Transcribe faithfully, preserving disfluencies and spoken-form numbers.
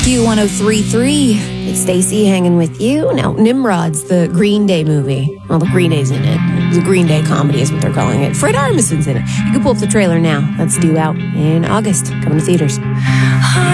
Q one oh three point three. It's Stacy hanging with you. Now, Nimrod's the Green Day movie. Well, the Green Day's in it. The Green Day comedy is what they're calling it. Fred Armisen's in it. You can pull up the trailer now. That's due out in August. Coming to theaters.